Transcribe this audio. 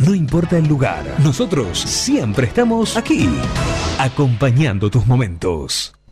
No importa el lugar, nosotros siempre estamos aquí, acompañando tus momentos.